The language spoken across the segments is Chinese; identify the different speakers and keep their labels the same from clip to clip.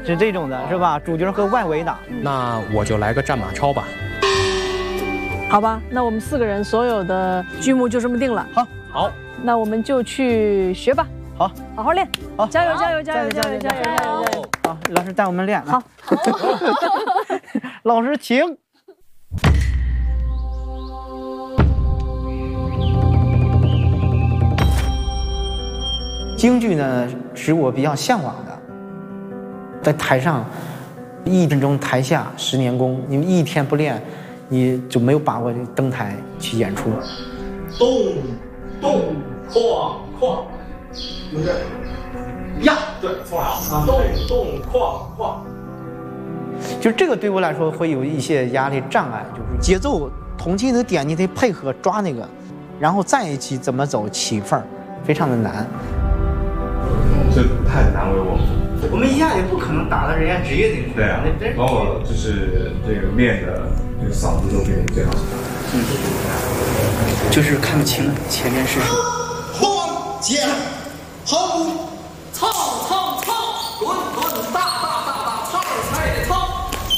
Speaker 1: 是这种的，是吧？主角和外围的。
Speaker 2: 那我就来个战马超吧。
Speaker 3: 好吧，那我们4个人所有的剧目就这么定了。
Speaker 1: 好，
Speaker 3: 那我们就去学吧。
Speaker 1: 好，
Speaker 3: 好好练。
Speaker 1: 好，
Speaker 3: 加油加油加油加油加油加油！
Speaker 1: 好，老师带我们练。
Speaker 3: 好，
Speaker 1: 老师请。京剧呢，是我比较向往的。在台上，1分钟台下10年功。你们1天不练，你就没有把握登台去演出。
Speaker 4: 咚咚哐哐，就是呀，对，错了啊，咚咚哐哐。
Speaker 1: 就这个对我来说会有一些压力障碍，就是节奏同期的点你得配合抓那个，然后在一起怎么走起份儿，非常的难。
Speaker 4: 这太难为我们。
Speaker 1: 我们一下也不可能打到人家职业那种。
Speaker 4: 对啊，往往就是这个练的这个嗓子都变成这样。
Speaker 1: 就是看不清前面是什么。
Speaker 5: 晃姐，好，
Speaker 6: 操操操，滚滚大大大大菜菜的操。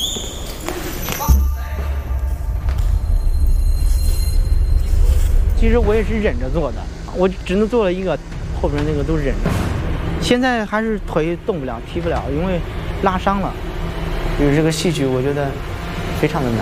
Speaker 1: 其实我也是忍着做的，我只能做了一个，后边那个都忍着。现在还是腿动不了、踢不了，因为拉伤了。就是这个戏曲，我觉得非常的难。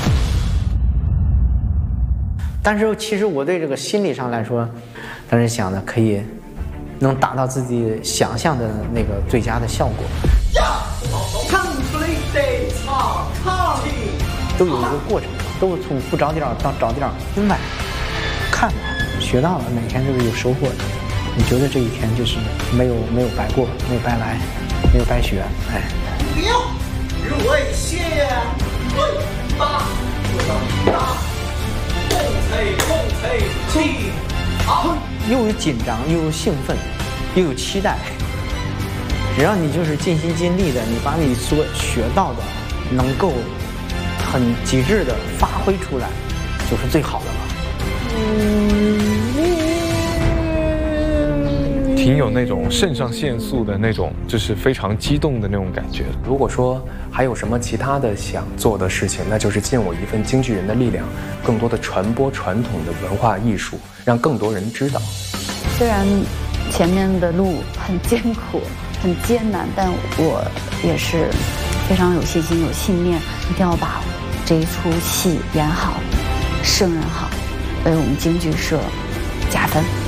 Speaker 1: 但是其实我对这个心理上来说，当时想的可以能达到自己想象的那个最佳的效果。
Speaker 6: 唱出来得唱唱的，
Speaker 1: 都有一个过程，都是从不着调到着调，明白？看到学到了，每天都是有收获的。你觉得这一天就是没有白过，没有白来，没有白学，哎。
Speaker 6: 不要瑞谢对大大，共催气好，
Speaker 1: 又有紧张，又有兴奋，又有期待。只要你就是尽心尽力的，你把你所学到的能够很极致的发挥出来，就是最好的了。
Speaker 7: 挺有那种肾上腺素的那种，就是非常激动的那种感觉。
Speaker 2: 如果说还有什么其他的想做的事情，那就是尽我一份京剧人的力量，更多的传播传统的文化艺术，让更多人知道。
Speaker 8: 虽然前面的路很艰苦、很艰难，但我也是非常有信心、有信念，一定要把这一出戏演好、胜任好，为我们京剧社加分。